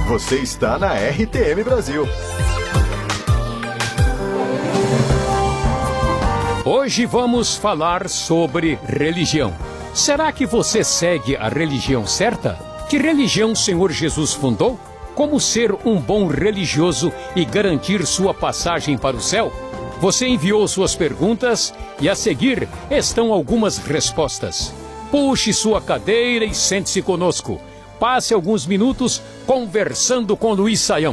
Você está na RTM Brasil. Hoje vamos falar sobre religião. Será que você segue a religião certa? Que religião o Senhor Jesus fundou? Como ser um bom religioso e garantir sua passagem para o céu? Você enviou suas perguntas e a seguir estão algumas respostas. Puxe sua cadeira e sente-se conosco. Passe alguns minutos conversando com Luiz Saião.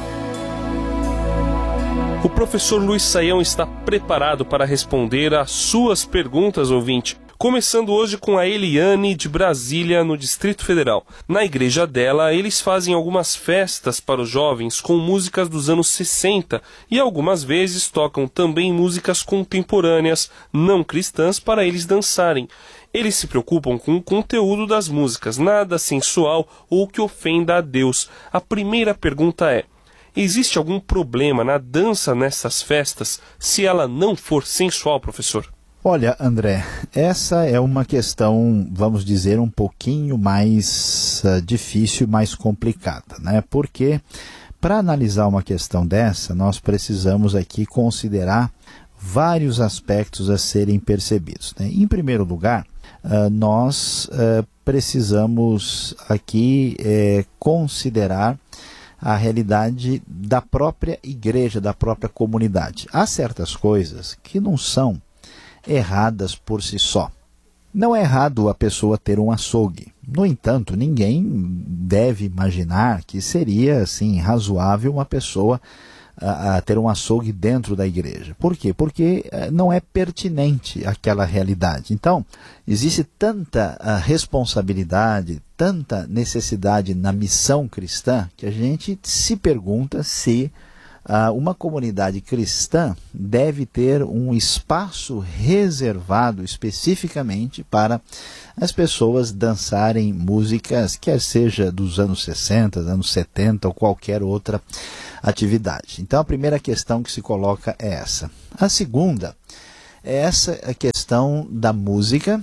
O professor Luiz Saião está preparado para responder às suas perguntas, ouvinte. Começando hoje com a Eliane de Brasília, no Distrito Federal. Na igreja dela, eles fazem algumas festas para os jovens com músicas dos anos 60 e algumas vezes tocam também músicas contemporâneas, não cristãs, para eles dançarem. Eles se preocupam com o conteúdo das músicas, nada sensual ou que ofenda a Deus. A primeira pergunta é: existe algum problema na dança nessas festas se ela não for sensual, professor? Olha, André, essa é uma questão, vamos dizer, um pouquinho mais difícil, mais complicada, né? Porque para analisar uma questão dessa, nós precisamos aqui considerar vários aspectos a serem percebidos, né? Em primeiro lugar, nós precisamos aqui considerar a realidade da própria igreja, da própria comunidade. Há certas coisas que não são erradas por si só. Não é errado a pessoa ter um açougue. No entanto, ninguém deve imaginar que seria assim razoável uma pessoa ter um açougue dentro da igreja. Por quê? Porque não é pertinente àquela realidade. Então, existe tanta responsabilidade, tanta necessidade na missão cristã, que a gente se pergunta se uma comunidade cristã deve ter um espaço reservado especificamente para as pessoas dançarem músicas, quer seja dos anos 60, anos 70 ou qualquer outra atividade. Então a primeira questão que se coloca é essa. A segunda é a questão da música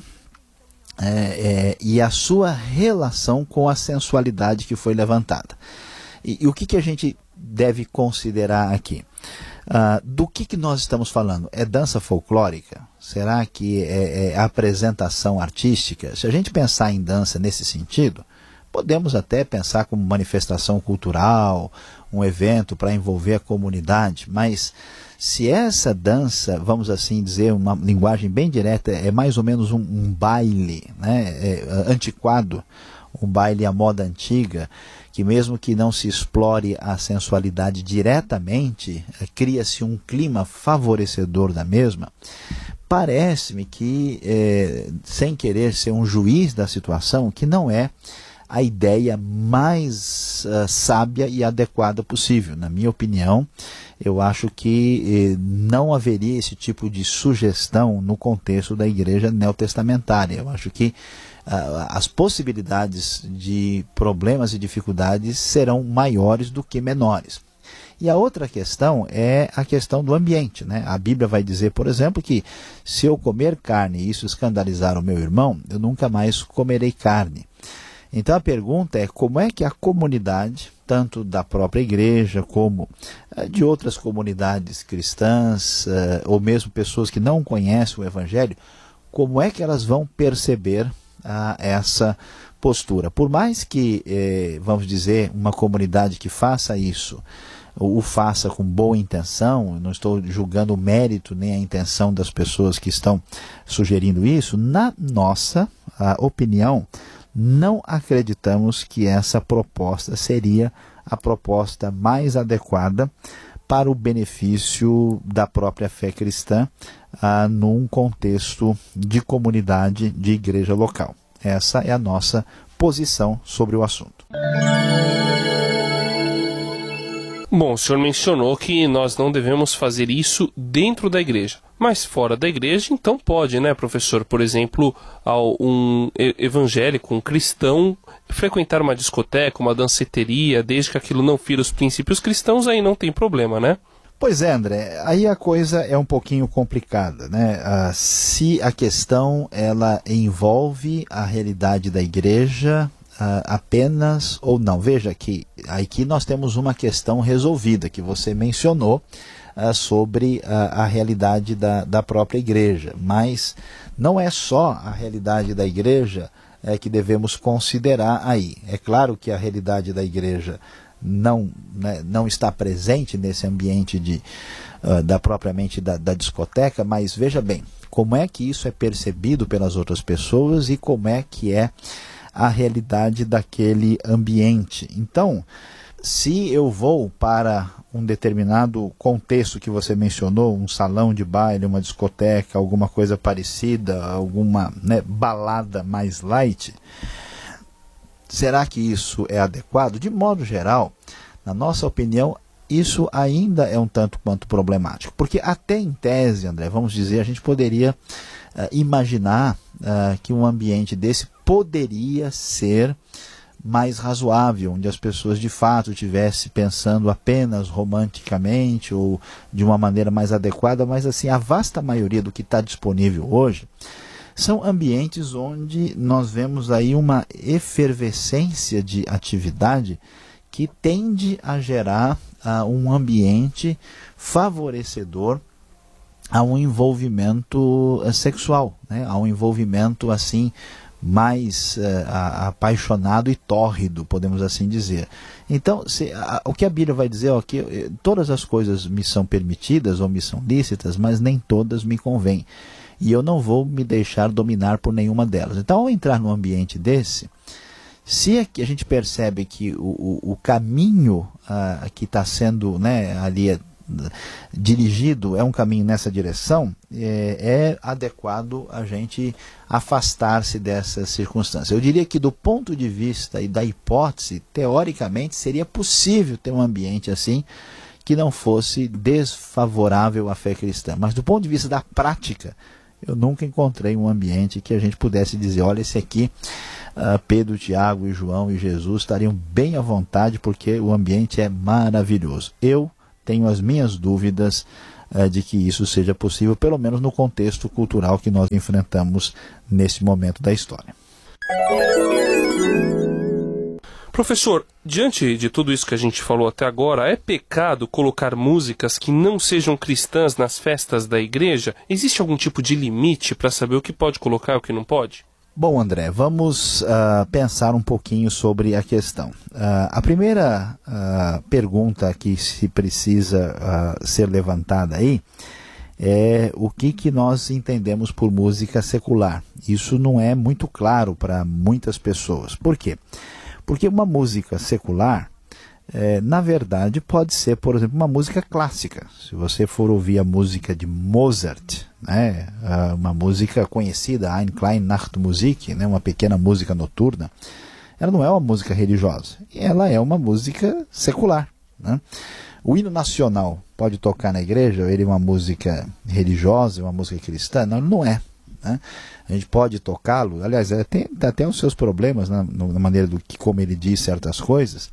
e a sua relação com a sensualidade que foi levantada. E o que a gente deve considerar aqui? Do que nós estamos falando? É dança folclórica? Será que é apresentação artística? Se a gente pensar em dança nesse sentido, podemos até pensar como manifestação cultural, um evento para envolver a comunidade, mas se essa dança, vamos assim dizer, uma linguagem bem direta, é mais ou menos um baile, né, antiquado, um baile à moda antiga, que mesmo que não se explore a sensualidade diretamente, cria-se um clima favorecedor da mesma, parece-me que, sem querer ser um juiz da situação, que não é a ideia mais sábia e adequada possível. Na minha opinião, eu acho que não haveria esse tipo de sugestão no contexto da igreja neotestamentária. Eu acho que as possibilidades de problemas e dificuldades serão maiores do que menores. E a outra questão é a questão do ambiente, né? A Bíblia vai dizer, por exemplo, que se eu comer carne e isso escandalizar o meu irmão, eu nunca mais comerei carne. Então a pergunta é como é que a comunidade, tanto da própria igreja como de outras comunidades cristãs, ou mesmo pessoas que não conhecem o Evangelho, como é que elas vão perceber essa postura? Por mais que, vamos dizer, uma comunidade que faça isso, o faça com boa intenção, não estou julgando o mérito nem a intenção das pessoas que estão sugerindo isso, na nossa opinião, não acreditamos que essa proposta seria a proposta mais adequada para o benefício da própria fé cristã num contexto de comunidade, de igreja local. Essa é a nossa posição sobre o assunto. Bom, o senhor mencionou que nós não devemos fazer isso dentro da igreja, mas fora da igreja então pode, né, professor? Por exemplo, um evangélico, um cristão, frequentar uma discoteca, uma danceteria, desde que aquilo não fira os princípios cristãos, aí não tem problema, né? Pois é, André, aí a coisa é um pouquinho complicada, né? Se a questão ela envolve a realidade da igreja, apenas ou não. Veja que aqui nós temos uma questão resolvida, que você mencionou sobre a realidade da própria igreja, mas não é só a realidade da igreja que devemos considerar aí. É claro que a realidade da igreja não está presente nesse ambiente propriamente da discoteca, mas veja bem, como é que isso é percebido pelas outras pessoas e como é que é a realidade daquele ambiente. Então, se eu vou para um determinado contexto que você mencionou, um salão de baile, uma discoteca, alguma coisa parecida, alguma balada mais light, será que isso é adequado? De modo geral, na nossa opinião, isso ainda é um tanto quanto problemático. Porque até em tese, André, vamos dizer, a gente poderia imaginar que um ambiente desse poderia ser mais razoável, onde as pessoas de fato estivessem pensando apenas romanticamente ou de uma maneira mais adequada, mas assim, a vasta maioria do que está disponível hoje são ambientes onde nós vemos aí uma efervescência de atividade que tende a gerar um ambiente favorecedor a um envolvimento sexual, a um envolvimento assim mais apaixonado e tórrido, podemos assim dizer. Então, o que a Bíblia vai dizer é que todas as coisas me são permitidas ou me são lícitas, mas nem todas me convêm. E eu não vou me deixar dominar por nenhuma delas. Então, ao entrar num ambiente desse, se a gente percebe que o caminho que está sendo ali dirigido é um caminho nessa direção, é adequado a gente afastar-se dessas circunstâncias. Eu diria que do ponto de vista e da hipótese, teoricamente seria possível ter um ambiente assim que não fosse desfavorável à fé cristã. Mas do ponto de vista da prática, eu nunca encontrei um ambiente que a gente pudesse dizer, olha, esse aqui, Pedro, Tiago e João e Jesus estariam bem à vontade porque o ambiente é maravilhoso. Eu tenho as minhas dúvidas de que isso seja possível, pelo menos no contexto cultural que nós enfrentamos nesse momento da história. Professor, diante de tudo isso que a gente falou até agora, é pecado colocar músicas que não sejam cristãs nas festas da igreja? Existe algum tipo de limite para saber o que pode colocar e o que não pode? Bom, André, vamos pensar um pouquinho sobre a questão. A primeira pergunta que se precisa ser levantada aí é o que nós entendemos por música secular. Isso não é muito claro para muitas pessoas. Por quê? Porque uma música secular, na verdade, pode ser, por exemplo, uma música clássica. Se você for ouvir a música de Mozart, uma música conhecida, Eine kleine Nachtmusik, uma pequena música noturna, ela não é uma música religiosa, ela é uma música secular. O hino nacional pode tocar na igreja, ele é uma música religiosa, uma música cristã? Não é. A gente pode tocá-lo, aliás, tem até os seus problemas na maneira como ele diz certas coisas.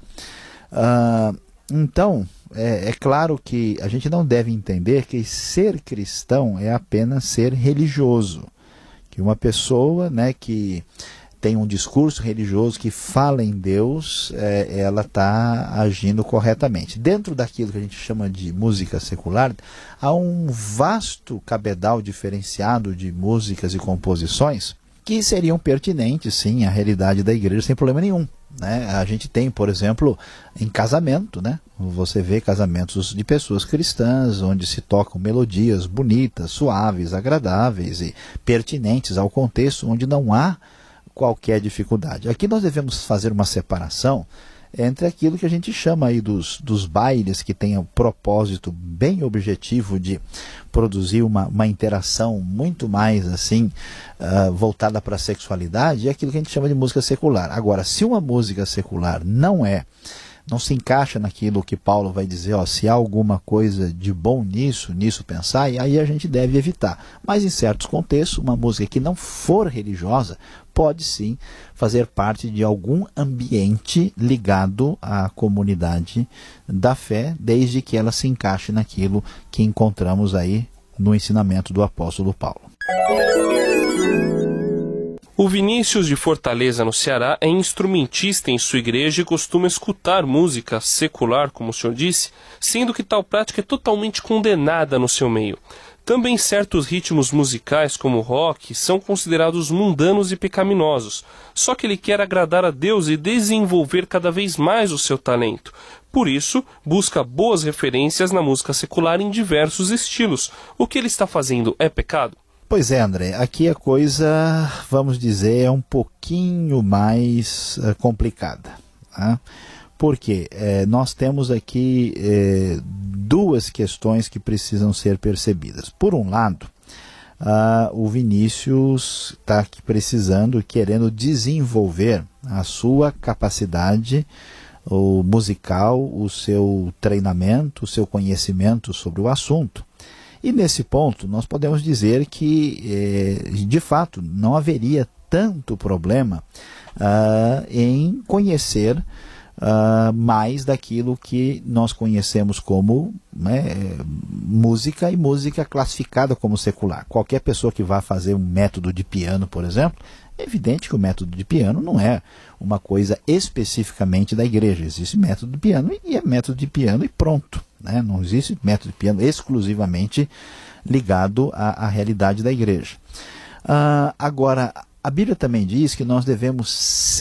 Então, é claro que a gente não deve entender que ser cristão é apenas ser religioso. Que uma pessoa que tem um discurso religioso, que fala em Deus, ela está agindo corretamente. Dentro daquilo que a gente chama de música secular, há um vasto cabedal diferenciado de músicas e composições que seriam pertinentes, sim, à realidade da igreja, sem problema nenhum. A gente tem, por exemplo, em casamento, você vê casamentos de pessoas cristãs, onde se tocam melodias bonitas, suaves, agradáveis e pertinentes ao contexto, onde não há qualquer dificuldade. Aqui nós devemos fazer uma separação entre aquilo que a gente chama aí dos bailes, que tem o propósito bem objetivo de produzir uma interação muito mais assim voltada para a sexualidade, e aquilo que a gente chama de música secular. Agora, se uma música secular não se encaixa naquilo que Paulo vai dizer, se há alguma coisa de bom nisso pensar, e aí a gente deve evitar. Mas em certos contextos, uma música que não for religiosa pode sim fazer parte de algum ambiente ligado à comunidade da fé, desde que ela se encaixe naquilo que encontramos aí no ensinamento do apóstolo Paulo. O Vinícius de Fortaleza, no Ceará, é instrumentista em sua igreja e costuma escutar música secular, como o senhor disse, sendo que tal prática é totalmente condenada no seu meio. Também certos ritmos musicais, como o rock, são considerados mundanos e pecaminosos, só que ele quer agradar a Deus e desenvolver cada vez mais o seu talento. Por isso, busca boas referências na música secular em diversos estilos. O que ele está fazendo é pecado? Pois é, André, aqui a coisa, vamos dizer, é um pouquinho mais complicada. Tá? Porque nós temos aqui duas questões que precisam ser percebidas. Por um lado, o Vinícius está aqui precisando, querendo desenvolver a sua capacidade musical, o seu treinamento, o seu conhecimento sobre o assunto. E nesse ponto nós podemos dizer que, de fato, não haveria tanto problema em conhecer mais daquilo que nós conhecemos como música e música classificada como secular. Qualquer pessoa que vá fazer um método de piano, por exemplo, é evidente que o método de piano não é uma coisa especificamente da igreja. Existe método de piano e é método de piano e pronto. Né? Não existe método de piano exclusivamente ligado à realidade da igreja. Agora, a Bíblia também diz que nós devemos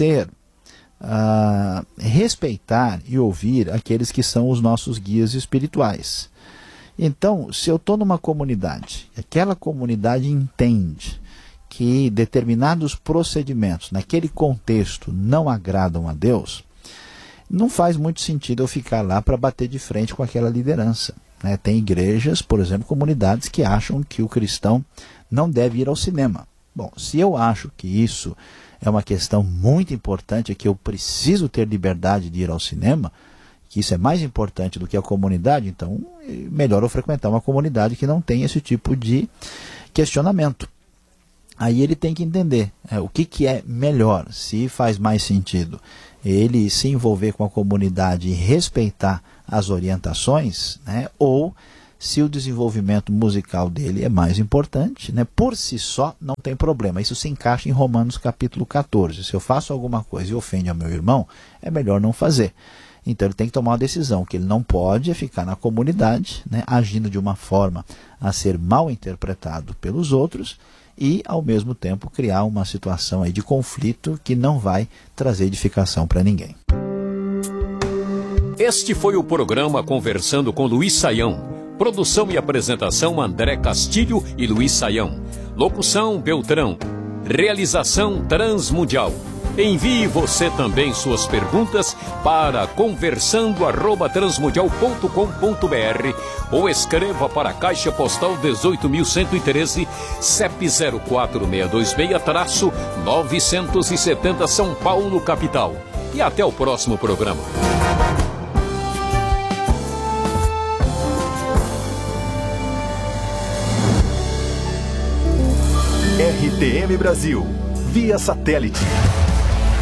respeitar e ouvir aqueles que são os nossos guias espirituais. Então, se eu estou numa comunidade, aquela comunidade entende que determinados procedimentos naquele contexto não agradam a Deus, não faz muito sentido eu ficar lá para bater de frente com aquela liderança. Né? Tem igrejas, por exemplo, comunidades que acham que o cristão não deve ir ao cinema. Bom, se eu acho que isso é uma questão muito importante, que eu preciso ter liberdade de ir ao cinema, que isso é mais importante do que a comunidade, então melhor eu frequentar uma comunidade que não tem esse tipo de questionamento. Aí ele tem que entender o que é melhor, se faz mais sentido ele se envolver com a comunidade e respeitar as orientações, né, ou se o desenvolvimento musical dele é mais importante, né, por si só não tem problema. Isso se encaixa em Romanos capítulo 14. Se eu faço alguma coisa e ofende ao meu irmão, é melhor não fazer. Então ele tem que tomar uma decisão, que ele não pode ficar na comunidade, né, agindo de uma forma a ser mal interpretado pelos outros, e, ao mesmo tempo, criar uma situação aí de conflito que não vai trazer edificação para ninguém. Este foi o programa Conversando com Luiz Saião. Produção e apresentação André Castilho e Luiz Saião. Locução Beltrão. Realização Transmundial. Envie você também suas perguntas para conversando@transmundial.com.br ou escreva para a Caixa Postal 18.113, CEP 04626-970 São Paulo, capital. E até o próximo programa. RTM Brasil, via satélite.